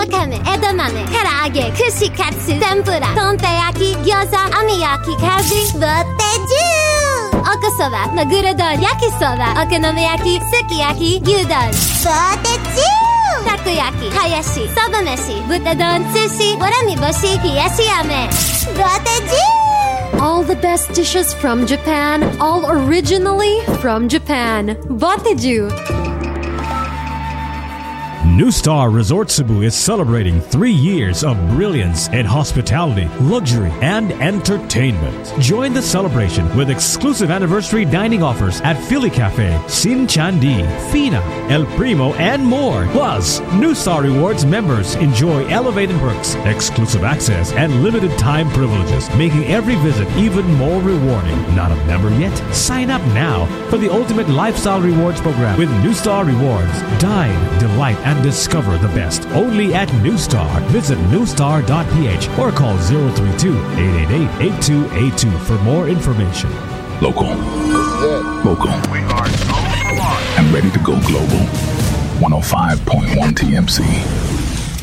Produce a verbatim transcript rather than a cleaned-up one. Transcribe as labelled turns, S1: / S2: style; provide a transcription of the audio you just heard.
S1: カメ、枝豆、唐揚げ、串カツ、天ぷら、とんぺ焼き、餃子、網焼き、かじ、ぼってじゅう。おこそば、まぐろ丼、焼きそば、お好み焼き、すき焼き、牛丼、ぼってじゅう。たこ焼き、はやし、そば飯、豚丼、寿司、わらみ干し、冷やし飴、ぼってじゅう。
S2: All the best dishes from Japan, all originally from Japan. Botteju.
S3: New Star Resort Cebu is celebrating three years of brilliance in hospitality, luxury, and entertainment. Join the celebration with exclusive anniversary dining offers at Philly Cafe, Sin Chandi, Fina, El Primo, and more. Plus, New Star Rewards members enjoy elevated perks, exclusive access, and limited time privileges, making every visit even more rewarding. Not a member yet? Sign up now for the ultimate lifestyle rewards program with New Star Rewards. Dine, delight, and discover the best only at New Star. Visit new star dot p h or call zero three two, eight eight eight, eight two eight two for more information.
S4: Local.
S5: This is it.
S4: Local.
S5: We are so alive.
S4: And ready to go global. one oh five point one T M C.